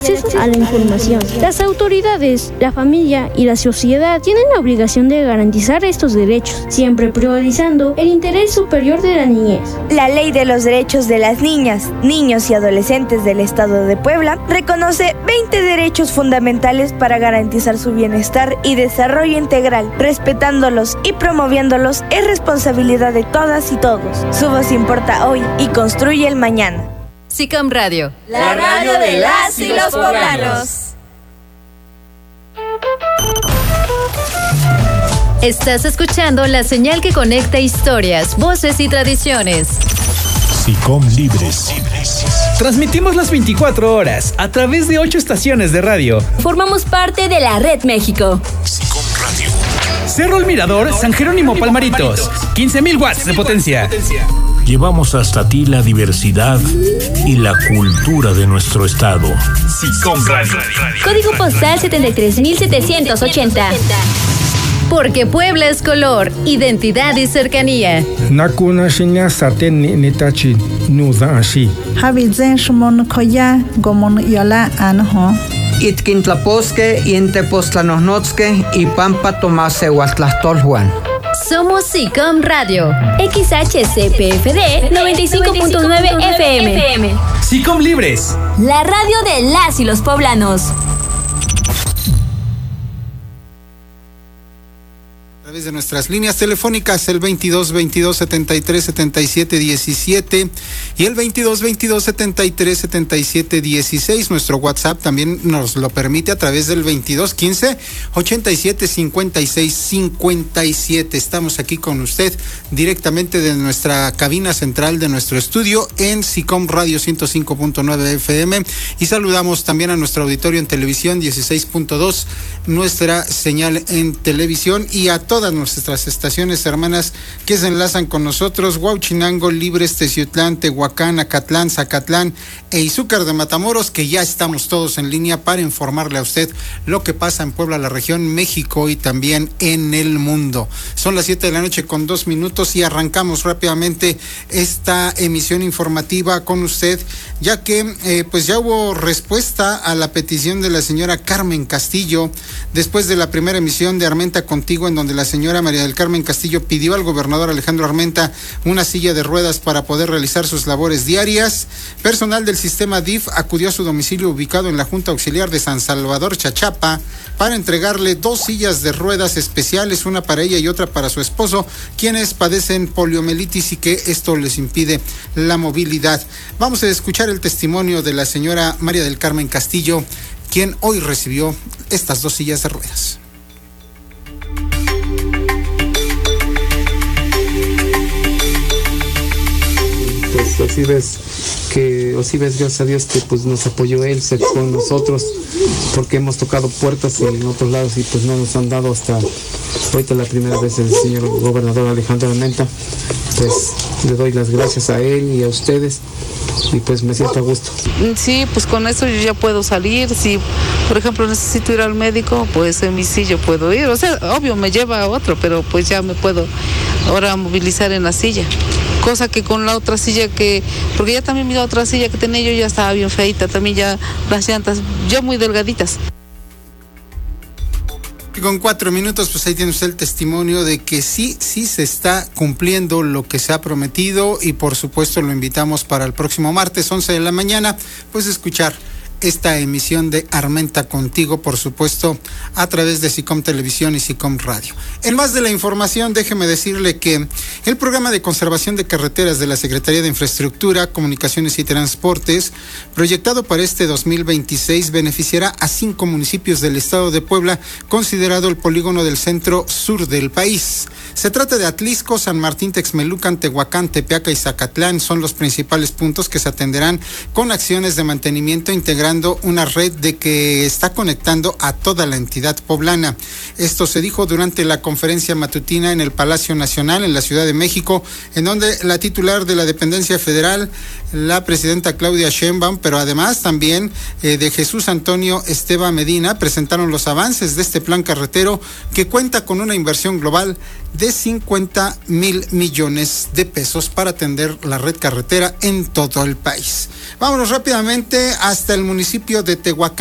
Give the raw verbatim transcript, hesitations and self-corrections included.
acceso a la información. Las autoridades, la familia y la sociedad tienen la obligación de garantizar estos derechos, siempre priorizando el interés superior de la niñez. La Ley de los Derechos de las Niñas, Niños y Adolescentes del Estado de Puebla reconoce veinte derechos fundamentales para garantizar su bienestar y desarrollo integral. Respetándolos y promoviéndolos es responsabilidad de todas y todos. Su voz importa hoy y construye el mañana. SICOM Radio, la radio de las y los poblanos. Estás escuchando la señal que conecta historias, voces y tradiciones. SICOM Libres. Transmitimos las veinticuatro horas a través de ocho estaciones de radio. Formamos parte de la Red México. SICOM Radio. Cerro El Mirador, San Jerónimo Palmaritos. quince mil watts de potencia. Llevamos hasta ti la diversidad y la cultura de nuestro estado. SICOM Radio. Código postal setenta y tres mil setecientos ochenta. Porque Puebla es color, identidad y cercanía. Nakuna shinya saten nitachi nuza ashi. Habizen shmon koya gomon yola anho. Itkintlaposque, Intepostlanosnotzque y Pampa Tomase Huatlastolhuan. Somos SICOM Radio. X H C P F D noventa y cinco punto nueve F M. SICOM Libres. La radio de las y los poblanos. A través de nuestras líneas telefónicas, el veintidós veintidós setenta y tres setenta y siete diecisiete y el veintidós veintidós setenta y tres setenta y siete dieciséis. Nuestro WhatsApp también nos lo permite a través del veintidós quince ochenta y siete cincuenta y seis cincuenta y siete. Estamos aquí con usted directamente de nuestra cabina central de nuestro estudio en SICOM Radio ciento cinco punto nueve F M y saludamos también a nuestro auditorio en televisión dieciséis punto dos, nuestra señal en televisión, y a todas nuestras estaciones hermanas que se enlazan con nosotros: Huauchinango, Libres, Teciutlán, Tehuacán, Acatlán, Zacatlán e Izúcar de Matamoros, que ya estamos todos en línea para informarle a usted lo que pasa en Puebla, la región, México y también en el mundo. Son las siete de la noche con dos minutos y arrancamos rápidamente esta emisión informativa con usted, ya que eh, pues ya hubo respuesta a la petición de la señora Carmen Castillo después de la primera emisión de Armenta Contigo, en donde la señora María del Carmen Castillo pidió al gobernador Alejandro Armenta una silla de ruedas para poder realizar sus labores diarias. Personal del sistema D I F acudió a su domicilio ubicado en la Junta Auxiliar de San Salvador, Chachapa, para entregarle dos sillas de ruedas especiales, una para ella y otra para su esposo, quienes padecen poliomielitis y que esto les impide la movilidad. Vamos a escuchar el testimonio de la señora María del Carmen Castillo, quien hoy recibió estas dos sillas de ruedas. Pues así ves que, o si ves, gracias a Dios, que pues nos apoyó él, se fue con nosotros, porque hemos tocado puertas en otros lados y pues no nos han dado hasta ahorita la primera vez el señor gobernador Alejandro Armenta. Pues le doy las gracias a él y a ustedes y pues me siento a gusto. Sí, pues con eso yo ya puedo salir. Si por ejemplo necesito ir al médico, pues en mi silla puedo ir, o sea, obvio me lleva a otro, pero pues ya me puedo ahora movilizar en la silla, cosa que con la otra silla que, porque ya también mi otra silla que tenía yo ya estaba bien feita, también ya las llantas ya muy delgaditas. Con cuatro minutos, pues ahí tiene usted el testimonio de que sí, sí se está cumpliendo lo que se ha prometido, y por supuesto lo invitamos para el próximo martes, once de la mañana, pues escuchar esta emisión de Armenta Contigo, por supuesto, a través de SICOM Televisión y SICOM Radio. En más de la información, déjeme decirle que el programa de conservación de carreteras de la Secretaría de Infraestructura, Comunicaciones y Transportes, proyectado para este dos mil veintiséis, beneficiará a cinco municipios del estado de Puebla, considerado el polígono del centro sur del país. Se trata de Atlisco, San Martín, Texmelucan, Tehuacán, Tepeaca y Zacatlán. Son los principales puntos que se atenderán con acciones de mantenimiento, integrando una red de que está conectando a toda la entidad poblana. Esto se dijo durante la conferencia matutina en el Palacio Nacional en la Ciudad de México, en donde la titular de la dependencia federal, la presidenta Claudia Sheinbaum, pero además también eh, de Jesús Antonio Esteva Medina, presentaron los avances de este plan carretero que cuenta con una inversión global de cincuenta mil millones de pesos para atender la red carretera en todo el país. Vámonos rápidamente hasta el municipio de Tehuacán.